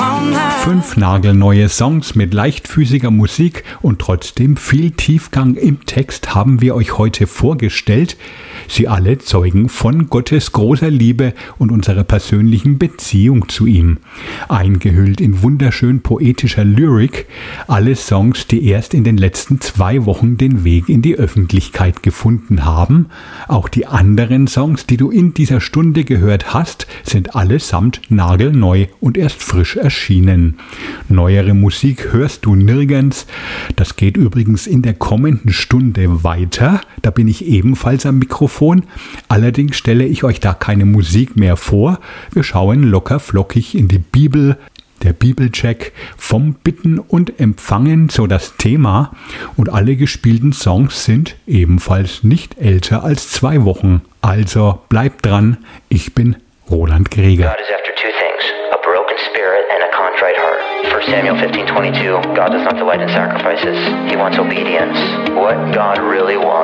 5 nagelneue Songs mit leichtfüßiger Musik und trotzdem viel Tiefgang im Text haben wir euch heute vorgestellt. Sie alle zeugen von Gottes großer Liebe und unserer persönlichen Beziehung zu ihm. Eingehüllt in wunderschön poetischer Lyrik, alle Songs, die erst in den letzten 2 Wochen den Weg in die Öffentlichkeit gefunden haben. Auch die anderen Songs, die du in dieser Stunde gehört hast, sind allesamt nagelneu und erst frisch erschienen. Neuere Musik hörst du nirgends. Das geht übrigens in der kommenden Stunde weiter. Da bin ich ebenfalls am Mikrofon. Allerdings stelle ich euch da keine Musik mehr vor. Wir schauen locker flockig in die Bibel. Der Bibelcheck vom Bitten und Empfangen, so das Thema. Und alle gespielten Songs sind ebenfalls nicht älter als 2 Wochen. Also bleibt dran. Ich bin Roland Greger. God is after 2 things, a broken spirit and a contrite heart. 1 Samuel 15:22, God does not delight in sacrifices. He wants obedience. What God really wants